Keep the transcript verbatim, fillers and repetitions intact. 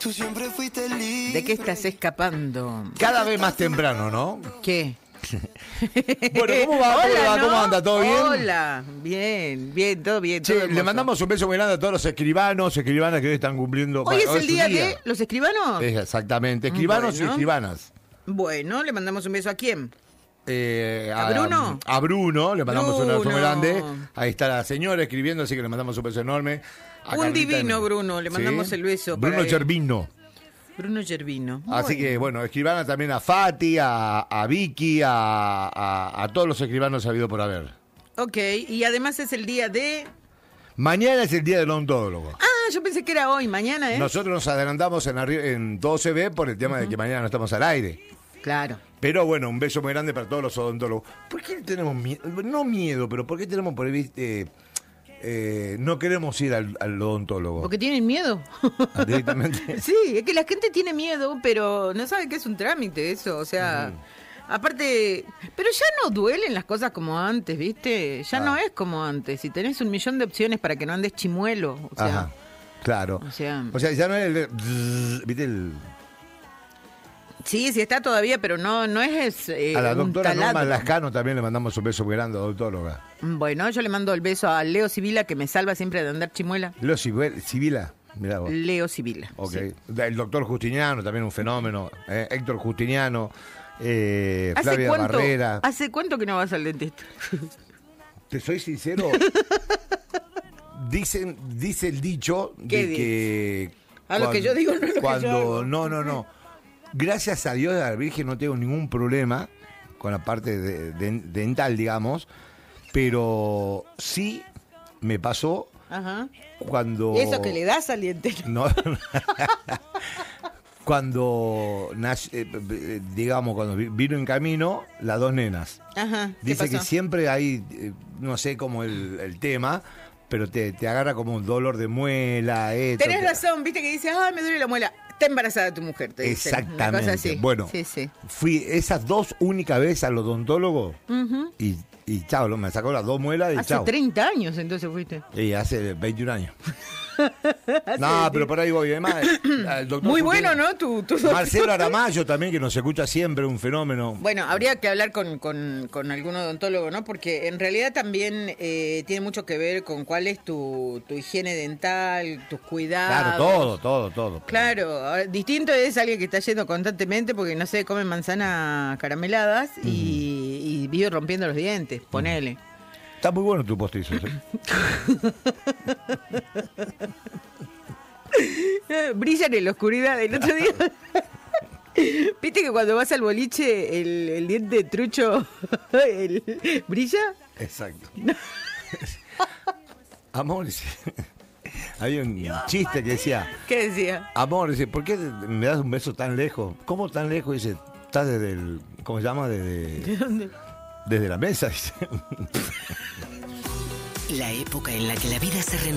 Tú siempre fuiste libre. ¿De qué estás escapando? Cada vez más temprano, ¿no? ¿Qué? Bueno, ¿cómo va? ¿Cómo, Hola, va? ¿Cómo ¿no? anda? ¿Todo bien? Hola, bien, bien, todo bien. Che, todo le hermoso. mandamos un beso muy grande a todos los escribanos, escribanas que hoy están cumpliendo. Hoy bueno, es el día su de los escribanos. Es exactamente, escribanos Bueno. y escribanas. Bueno, le mandamos un beso a quién. Eh, ¿A Bruno? A Bruno, le mandamos un abrazo muy Bruno. grande. Ahí está la señora escribiendo, así que le mandamos un beso enorme. A Un Carlita divino y- Bruno, le mandamos el beso Bruno para él. Gervino. Bruno Gervino. Así Bueno. que, bueno, escribana también a Fati, a, a Vicky, a, a, a todos los escribanos habido por haber. Ok, y además es el día de... Mañana es el día del odontólogo. Ah, yo pensé que era hoy, mañana, ¿eh? Nosotros nos adelantamos en, arri- en Todo Se Ve por el tema de que mañana no estamos al aire. Claro. Pero bueno, un beso muy grande para todos los odontólogos. ¿Por qué tenemos miedo? No miedo, pero ¿por qué tenemos por ahí, viste, eh, no queremos ir al, al odontólogo? Porque tienen miedo. Ah, directamente. Sí, es que la gente tiene miedo, pero no sabe que es un trámite eso, o sea... Aparte, pero ya no duelen las cosas como antes, ¿viste? Ya Ah. no es como antes. Si tenés un millón de opciones para que no andes chimuelo, o sea... Ajá, claro. o sea- O sea, ya no es el... de- bzz, ¿Viste el...? Sí, sí está todavía, pero no, no es eh, A la un doctora Norma taladro. Lascano también le mandamos un beso muy grande, odontóloga. Bueno, yo le mando el beso a Leo Sibila, que me salva siempre de andar chimuela. Leo Sibel- Sibila, mirá vos. Leo Sibila. Ok. sí. El doctor Justiniano, también un fenómeno. eh, Héctor Justiniano, eh, ¿Hace Flavia cuánto, Barrera. ¿Hace cuánto que no vas al dentista? Te soy sincero. Dicen, dice el dicho ¿Qué de dice? que. Ah, lo que yo digo no es lo que cuando, yo hago. No, no, no. Gracias a Dios de la Virgen no tengo ningún problema con la parte de- de- dental, digamos. Pero sí me pasó Ajá. cuando. Eso que le das al diente. No. Cuando, nac- eh, eh, digamos, cuando vi- vino en camino, las dos nenas. Ajá. ¿Qué Dice que pasó? siempre hay, eh, no sé cómo el, el tema, pero te, te agarra como un dolor de muela. Esto, Tenés te- razón, viste que dices, ay, me duele la muela. Está embarazada tu mujer, te dicen. Una Exactamente. cosa así. Bueno, Sí, sí. fui esas dos únicas veces al odontólogo Ujú. y, y chao, me sacó las dos muelas y Hace chao. treinta años entonces fuiste. Y hace veintiún años. No, pero por ahí voy. Además, el doctor Muy Justino- bueno, ¿no? Tu, tu Marcelo Aramayo también, que nos escucha siempre, un fenómeno. Bueno, habría que hablar con, con, con algún odontólogo, ¿no? Porque en realidad también eh, tiene mucho que ver con cuál es tu, tu higiene dental, tus cuidados. Claro, todo, todo, todo. Claro, ahora, distinto es alguien que está yendo constantemente porque, no sé, come manzanas carameladas y, y vive rompiendo los dientes, ponele. Está muy bueno tu postizo. ¿eh? Brillan en la oscuridad. El otro día... ¿Viste que cuando vas al boliche el, el diente trucho el- brilla? Exacto. Amor, dice, había un chiste que decía, ¿Qué decía? amor, dice, ¿por qué me das un beso tan lejos? ¿Cómo tan lejos? Dice, estás desde el, ¿cómo se llama? Desde, ¿De dónde? desde la mesa, dice. La época en la que la vida se renueva.